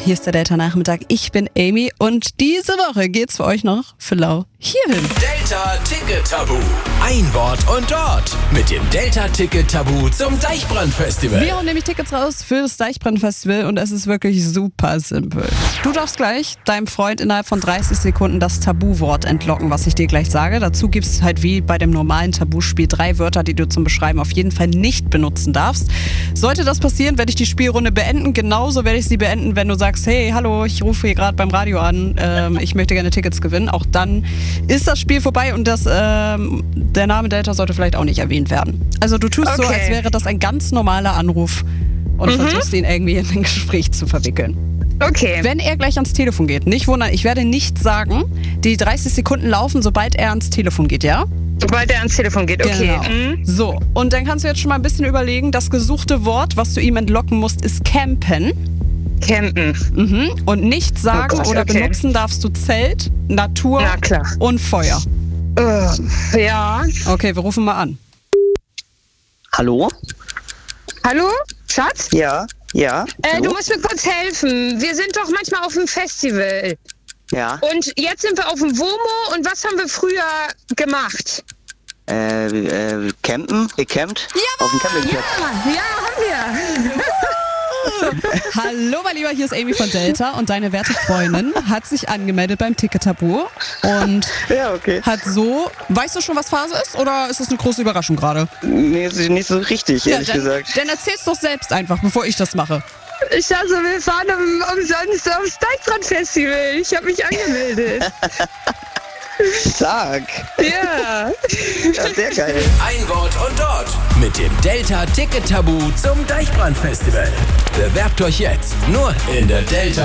Hier ist der Delta-Nachmittag. Ich bin Amy und diese Woche geht's für euch noch für lau hierhin. Delta-Ticket-Tabu. Ein Wort und dort mit dem Delta-Ticket-Tabu zum Deichbrand-Festival. Wir hauen nämlich Tickets raus für das Deichbrand-Festival und es ist wirklich super simpel. Du darfst gleich deinem Freund innerhalb von 30 Sekunden das Tabuwort entlocken, was ich dir gleich sage. Dazu gibt's halt wie bei dem normalen Tabuspiel 3 Wörter, die du zum Beschreiben auf jeden Fall nicht benutzen darfst. Sollte das passieren, werde ich die Spielrunde beenden. Genauso werde ich sie beenden, wenn du sagst, hey, hallo, ich rufe hier gerade beim Radio an, ich möchte gerne Tickets gewinnen. Auch dann ist das Spiel vorbei und der Name Delta sollte vielleicht auch nicht erwähnt werden. Also du tust so, als wäre das ein ganz normaler Anruf und versuchst ihn irgendwie in ein Gespräch zu verwickeln. Okay. Wenn er gleich ans Telefon geht, nicht wundern, ich werde nicht sagen, die 30 Sekunden laufen, sobald er ans Telefon geht, ja? Sobald er ans Telefon geht, okay. Genau. So, und dann kannst du jetzt schon mal ein bisschen überlegen, das gesuchte Wort, was du ihm entlocken musst, ist campen. Campen. Und nicht sagen oder benutzen darfst du Zelt, Natur und Feuer. Ja. Okay, wir rufen mal an. Hallo? Hallo, Schatz? Ja. Du musst mir kurz helfen. Wir sind doch manchmal auf dem Festival. Ja. Und jetzt sind wir auf dem WOMO und was haben wir früher gemacht? Campen? Gecampt? Ja, auf dem Campingplatz. Ja, haben wir. Hallo, mein Lieber, hier ist Amy von Delta und deine werte Freundin hat sich angemeldet beim Ticket-Tabu und hat so... Weißt du schon, was Phase ist oder ist das eine große Überraschung gerade? Nee, ist nicht so richtig, ehrlich gesagt. Dann erzähl's doch selbst einfach, bevor ich das mache. Ich dachte, wir fahren umsonst aufs Deichbrand-Festival. Ich habe mich angemeldet. Stark. Ja. Ja, sehr geil. Ein Wort und dort mit dem Delta-Ticket-Tabu zum Deichbrand-Festival. Bewerbt euch jetzt nur in der Delta